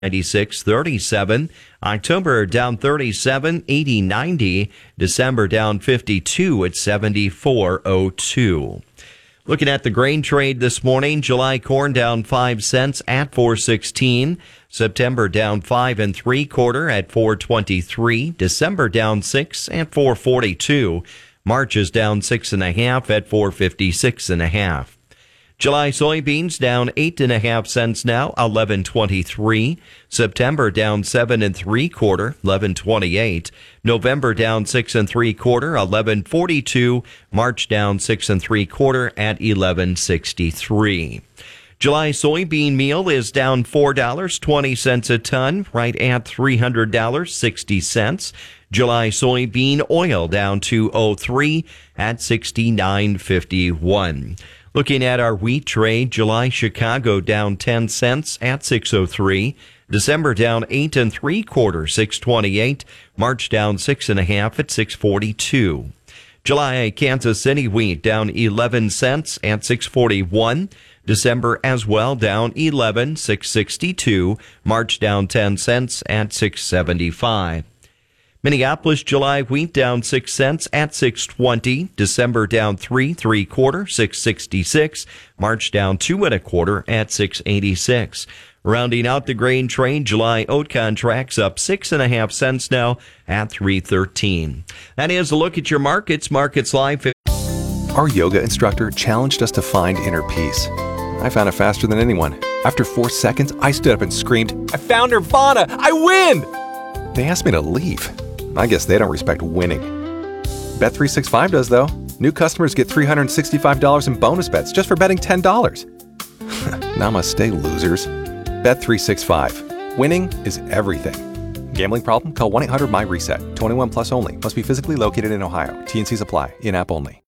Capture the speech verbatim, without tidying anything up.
ninety-six, thirty-seven. October down thirty-seven, eighty, ninety. December down fifty-two at seventy-four oh two. Looking at the grain trade this morning, July corn down five cents at four sixteen. September down five and three quarter at four twenty-three. December down six at four forty-two. March is down six and a half at four fifty-six and a half. July soybeans down eight and a half cents now, eleven twenty-three. September down seven and three quarter, eleven twenty-eight. November down six and three quarter, eleven forty-two. March down six and three quarter at eleven sixty-three. July soybean meal is down four dollars and twenty cents a ton, right at three hundred dollars and sixty cents. July soybean oil down two oh three at sixty-nine fifty-one. Looking at our wheat trade, July Chicago down ten cents at six oh three. December down eight and three quarter, six twenty-eight. March down six and a half at six forty-two. July Kansas City wheat down eleven cents at six forty-one. December as well down eleven, six sixty-two. March down ten cents at six seventy-five. Minneapolis July wheat down six cents at six twenty. December down three, three quarter, six sixty-six. March down two and a quarter at six eighty-six. Rounding out the grain trade, July oat contracts up six and a half cents now at three thirteen. That is a look at your markets. Markets Live. Our yoga instructor challenged us to find inner peace. I found it faster than anyone. After four seconds, I stood up and screamed, "I found Nirvana! I win!" They asked me to leave. I guess they don't respect winning. Bet three sixty-five does, though. New customers get three hundred sixty-five dollars in bonus bets just for betting ten dollars. Namaste, losers. Bet three sixty-five. Winning is everything. Gambling problem? Call one eight hundred M Y RESET. twenty-one plus only. Must be physically located in Ohio. T and Cs apply. In-app only.